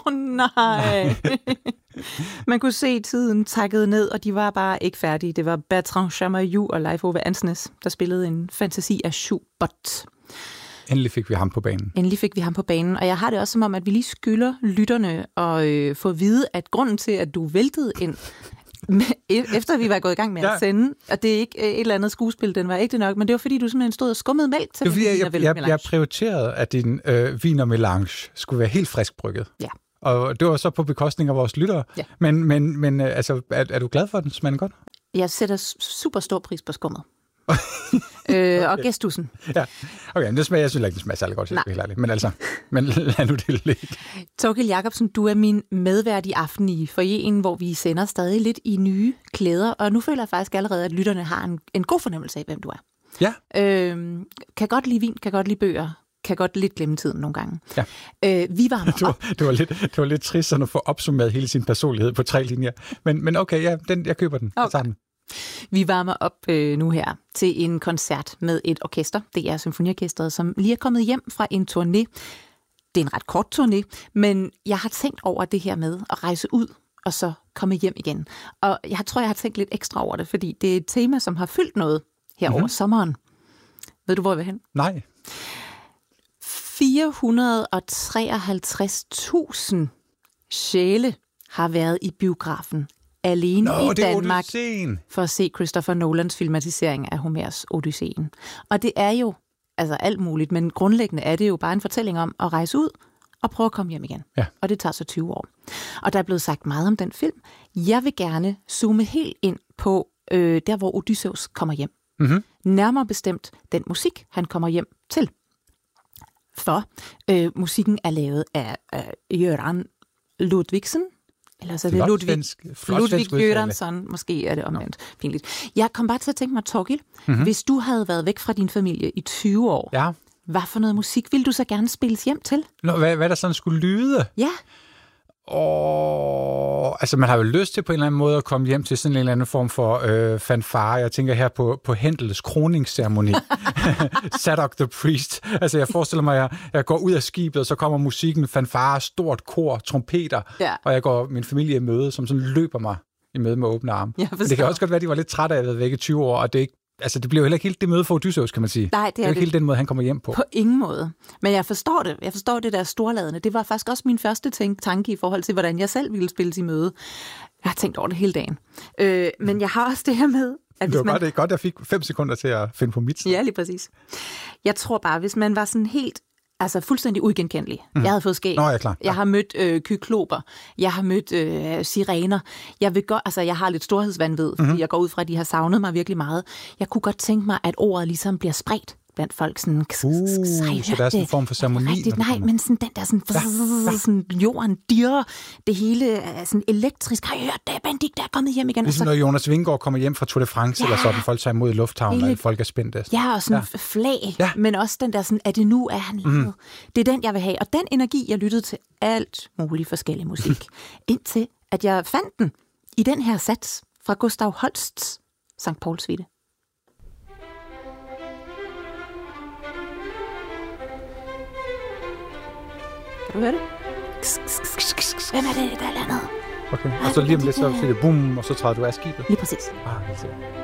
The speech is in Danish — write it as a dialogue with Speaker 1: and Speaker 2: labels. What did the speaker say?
Speaker 1: Nej. Man kunne se tiden takket ned, og de var bare ikke færdige. Det var Bertrand Chamayou og Leif Ove Ansnes, der spillede en fantasi af Schubert.
Speaker 2: Endelig fik vi ham på banen. Og jeg har det også som om, at vi lige skylder lytterne og få at vide, at grunden til, at du væltede ind, efter vi var gået i gang med at sende, og det er ikke et eller andet skuespil, den var ægte nok, men det var fordi, du simpelthen stod og skummede mælk til jeg prioriterede, at din vin og melange skulle være helt friskbrygget.
Speaker 1: Ja. Og
Speaker 2: det var så på bekostning af vores lyttere. Ja. Men altså, er du glad for den? Smager den godt?
Speaker 1: Jeg sætter super stor pris på skummet. Og gæstussen.
Speaker 2: Ja, okay, det smager, jeg synes ikke, det smager særlig godt, men lad nu det ligge.
Speaker 1: Thorkild Jacobsen, du er min medvært i aften i foyeren, hvor vi sender stadig lidt i nye klæder, og nu føler jeg faktisk allerede, at lytterne har en god fornemmelse af, hvem du er.
Speaker 2: Ja.
Speaker 1: Kan godt lide vin, kan godt lide bøger, kan godt lidt glemme tiden nogle gange.
Speaker 2: Ja.
Speaker 1: Vi varmer op.
Speaker 2: Det var lidt trist sådan at få opsummeret hele sin personlighed på 3 linjer, men okay, ja, jeg køber den.
Speaker 1: Okay. Vi varmer op nu her til en koncert med et orkester. Det er Symfoniorkestret, som lige er kommet hjem fra en turné. Det er en ret kort turné, men jeg har tænkt over det her med at rejse ud og så komme hjem igen. Og jeg tror, jeg har tænkt lidt ekstra over det, fordi det er et tema, som har fyldt noget her over sommeren. Ved du, hvor jeg vil hen?
Speaker 2: Nej.
Speaker 1: 453.000 sjæle har været i biografen alene i Danmark for at se Christopher Nolans filmatisering af Homers Odysseen. Og det er jo altså alt muligt, men grundlæggende er det jo bare en fortælling om at rejse ud og prøve at komme hjem igen.
Speaker 2: Ja.
Speaker 1: Og det tager så 20 år. Og der er blevet sagt meget om den film. Jeg vil gerne zoome helt ind på der, hvor Odysseus kommer hjem.
Speaker 2: Mm-hmm.
Speaker 1: Nærmere bestemt den musik, han kommer hjem til. For musikken er lavet af Göran Ludvigsen, eller så er det Ludvig Göransson, måske er det omvendt. Pinligt. Jeg kom bare til at tænke mig, Thorkild, hvis du havde været væk fra din familie i 20 år, hvad for noget musik ville du så gerne spilles hjem til?
Speaker 2: Hvad der sådan skulle lyde?
Speaker 1: Ja.
Speaker 2: Altså man har jo lyst til på en eller anden måde at komme hjem til sådan en eller anden form for fanfare. Jeg tænker her på Händels kroningsceremoni. Zadok the Priest. Altså jeg forestiller mig, at jeg går ud af skibet, og så kommer musikken, fanfare, stort kor, trompeter, og jeg går min familie i møde, som sådan løber mig i møde med åbne arme. Men det kan også godt være, at de var lidt trætte af at have været væk i 20 år, og det ikke. Altså, det blev heller ikke helt det møde for Odysseus, kan man sige.
Speaker 1: Nej, det er
Speaker 2: ikke helt den måde, han kommer hjem på.
Speaker 1: På ingen måde. Men jeg forstår det. Jeg forstår det der storladende. Det var faktisk også min første tanke i forhold til, hvordan jeg selv ville spille i møde. Jeg har tænkt over det hele dagen. Men jeg har også det her med, at
Speaker 2: det var godt, jeg fik 5 sekunder til at finde på mit.
Speaker 1: Ja, lige præcis. Jeg tror bare, hvis man var sådan helt fuldstændig uigenkendelig. Jeg havde fået skæg. Jeg har mødt kykloper. Jeg har mødt sirener. Jeg har lidt storhedsvanvid, fordi jeg går ud fra, at de har savnet mig virkelig meget. Jeg kunne godt tænke mig, at ordet ligesom bliver spredt blandt folk. Sådan,
Speaker 2: så der er sådan en form for ceremoni?
Speaker 1: Nej, men sådan den der sådan jorden dirrer. Det hele er sådan elektrisk. Har I hørt det? Bendik, der er kommet hjem igen.
Speaker 2: Ligesom når Jonas Vingegaard kommer hjem fra Tour de France, eller sådan, folk tager imod i lufthavnen, og folk er spændte.
Speaker 1: Ja, og sådan flag, men også den der sådan, er det nu, er han lavet? Det er den, jeg vil have. Og den energi, jeg lyttede til alt muligt forskellig musik, indtil at jeg fandt den i den her sats fra Gustav Holsts Sankt Pauls Suite. Kan du høre det? Hvem er det, der er landet?
Speaker 2: Okay, og så lige om lidt, så siger det boom, og så træder du af skibet.
Speaker 1: Lige præcis.